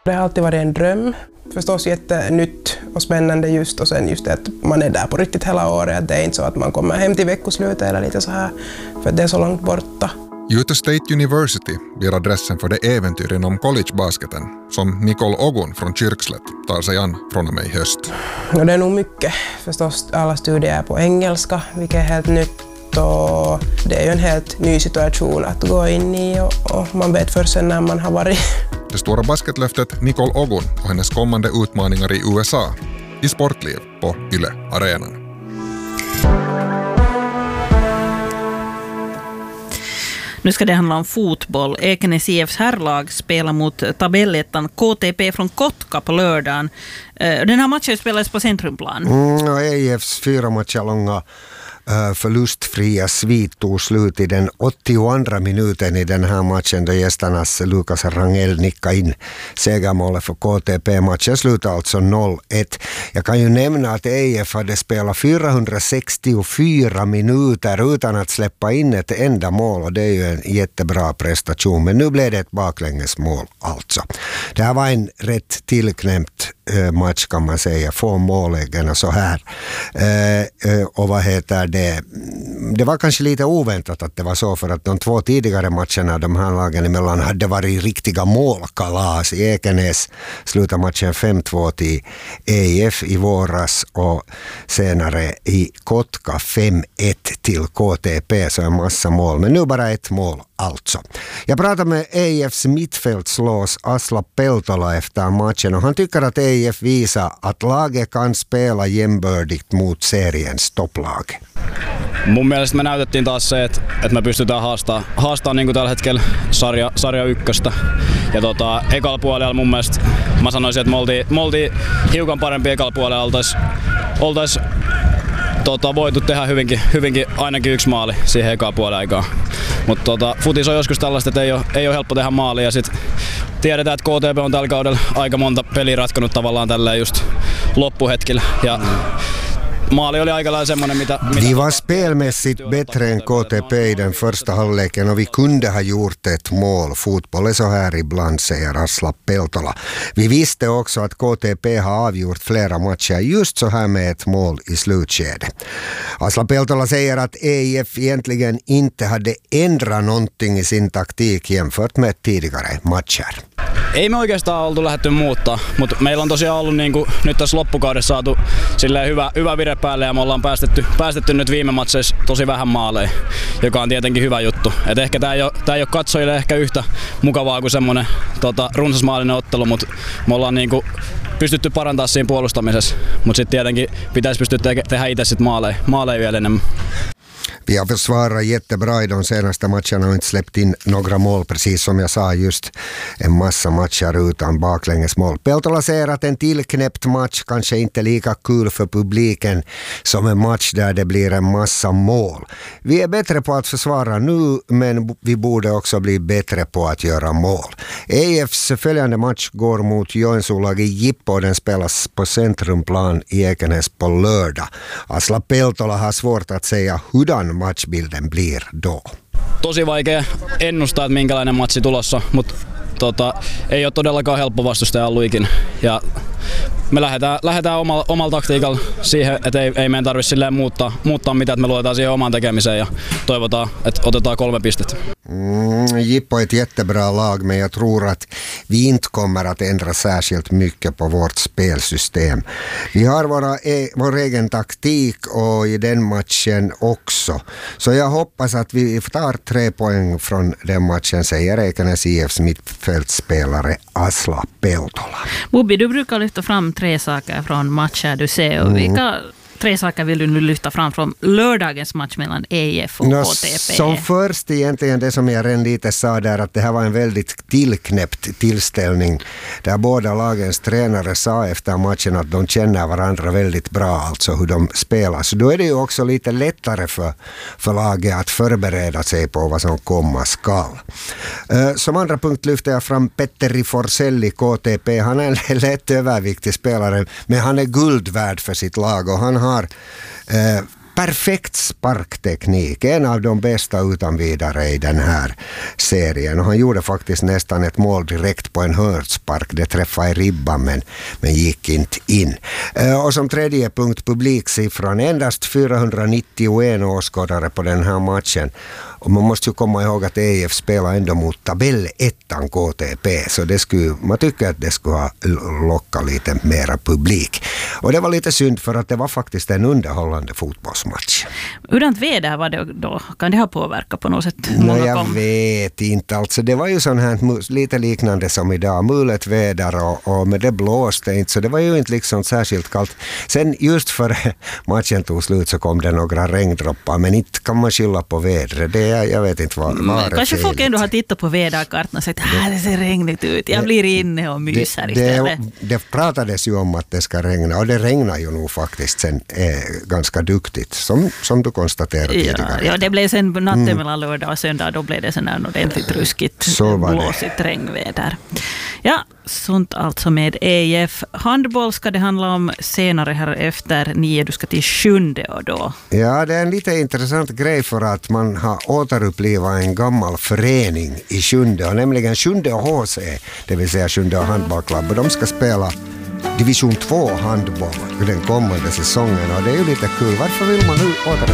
Det har alltid varit en dröm. Förstås jättenytt och spännande just, och sen just det att man är där på riktigt hela året. Att det är inte så att man kommer hem till veckoslutet eller lite så här, för det är så långt borta. Utah State University blir adressen för det äventyr inom collegebasketen som Nicole Ogun från Kyrkslätt tar sig an från och med i höst. Och det är nog mycket. Förstås alla studier är på engelska, vilket är helt nytt. Och det är ju en helt ny situation att gå in i, och man vet först sen när man har varit. Det stora basketlöftet Nicole Ogun och hennes kommande utmaningar i USA i Sportliv på Yle Arenan. Nu ska det handla om fotboll. Ekenäs IFs herrlag spelar mot tabellettan KTP från Kotka på lördagen. Den här matchen spelades på Centrumplan. IFs 4 matcher långa förlustfria svit tog slut i den 82 minuten i den här matchen då gästernas Lukas Rangel nickade in segermålet för KTP. Matchen slutade alltså 0-1. Jag kan ju nämna att EIF hade spelat 464 minuter utan att släppa in ett enda mål, och det är ju en jättebra prestation. Men nu blev det ett baklängesmål alltså. Det här var en rätt tillknämpt match kan man säga. Få måläggen och så här. Och vad heter det? Det var kanske lite oväntat att det var så, för att de 2 tidigare matcherna de här lagen emellan hade varit riktiga målkalas. I Ekenäs slutade matchen 5-2 till EIF i våras, och senare i Kotka 5-1 till KTP, så en massa mål. Men nu bara ett mål alltså. Jag pratade med EIFs mittfältslås Asla Peltola efter matchen, och han tycker att EIF visar att laget kan spela jämbördigt mot seriens topplag. Mun mielestä me näytettiin taas se, että me pystytään haastamaan niin kuin tällä hetkellä sarja ykköstä. Ja ekalla puolella mun mielestä mä sanoisin, että me oltiin hiukan parempi ekalla puolella. Oltais voitu tehdä hyvinkin ainakin 1 maali siihen ekaan puolen aikaan. Mutta futis on joskus tällaista, että ei ole helppo tehdä maalia. Ja sit tiedetään, että KTP on tällä kaudella aika monta peliä ratkonut tavallaan tälleen just loppuhetkillä. Ja maali oli aika lailla semmoinen, mitä... Vi var spelmässigt bättre än KTP i den första halvleken, och vi kunde ha gjort ett mål. Fotboll är så här ibland, säger Asla Peltola. Vi visste också att KTP har avgjort flera matcher just så här med ett mål i slutskedet. Asla Peltola säger att EIF egentligen inte hade ändrat någonting i sin taktik jämfört med tidigare matcher. Ei me oikeastaan oltu lähdetty muuttaa, mutta meillä on tosiaan ollut niinku, nyt tässä loppukaudessa saatu silleen hyvä vire päälle, ja me ollaan päästetty nyt viime matseissa tosi vähän maaleja, joka on tietenkin hyvä juttu. Et ehkä tää ei ole katsojille ehkä yhtä mukavaa kuin semmonen runsasmaalinen ottelu, mutta me ollaan niinku pystytty parantaa siinä puolustamisessa, mutta sitten tietenkin pitäisi pystyä tehdä itse sit maaleja vielä enemmän. Vi har försvarat jättebra i de senaste matcherna och inte släppt in några mål, precis som jag sa, just en massa matcher utan baklängesmål. Peltola säger att en tillknäppt match kanske inte är lika kul för publiken som en match där det blir en massa mål. Vi är bättre på att försvara nu, men vi borde också bli bättre på att göra mål. EIFs följande match går mot Joensuulaget Jippo, och den spelas på Centrumplan i Ekenäs på lördag. Asla Peltola har svårt att säga hurdan matchbilden blir då. Tosi vaikea ennustaa, että minkälainen matsi tulossa, mutta ei ole todellakaan helppo vastustaja ollut ikinä. Ja me lähdetään omalla taktiikalla siihen, että ei meidän tarvitse silleen muuttaa mitään, että me luotetaan siihen omaan tekemiseen ja toivotaan, että otetaan 3 pistettä. Jippo är ett jättebra lag, men jag tror att vi inte kommer att ändra särskilt mycket på vårt spelsystem. Vi har vår egen taktik, och i den matchen också. Så jag hoppas att vi tar 3 poäng från den matchen, säger Ekenäs IFs mittfältspelare Asla Peltola. Bobby, du brukar lyfta fram 3 saker från matcher du ser. Och vilka 3 saker vill du nu lyfta fram från lördagens match mellan EIF och KTP? Som först egentligen det som jag redan lite sa där, att det här var en väldigt tillknäppt tillställning där båda lagens tränare sa efter matchen att de känner varandra väldigt bra, alltså hur de spelar. Så då är det ju också lite lättare för laget att förbereda sig på vad som komma skall. Som andra punkt lyfter jag fram Petteri Forselli, KTP. Han är en lätt överviktig spelare, men han är guld värd för sitt lag, och han har perfekt sparkteknik. En av de bästa utan vidare i den här serien. Och han gjorde faktiskt nästan ett mål direkt på en hörnspark. Det träffade i ribban men gick inte in. Och som tredje punkt publiksiffran. Endast 491 åskådare på den här matchen. Och man måste ju komma ihåg att EIF spelar ändå mot tabellettan KTP. Så man tycker att det skulle ha lockat lite mera publik. Och det var lite synd för att det var faktiskt en underhållande fotbollsmatch. Hurdant väder var det då? Kan det ha påverkat på något sätt? Jag vet inte. Alltså, det var ju sån här lite liknande som idag. Mulet väder och med det blåste inte. Så det var ju inte liksom särskilt kallt. Sen just för matchen tog slut så kom det några regndroppar. Men inte kan man skylla på vädret. Jag vet inte vad kanske folk ändå har tittat på väderkartan och sagt att det ser regnigt ut. Jag blir inne och myser istället. Det pratades ju om att det ska regna. Och det regnar ju nog faktiskt sen ganska duktigt. Som du konstaterade tidigare. Ja, det blev sen natten mellan lördag och söndag. Då blev det sen här ordentligt ruskigt, blåsigt regnväder. Ja, sånt alltså med EIF. Handboll ska det handla om senare här efter 9. Du ska till 7:e och då. Ja, det är en lite intressant grej för att man har återupplivat en gammal förening i 7:e, nämligen 7:e HC, det vill säga 7:e handbollklubb. Och de ska spela Division 2 handboll den kommande säsongen och det är ju lite kul. Varför vill man nu återuppliva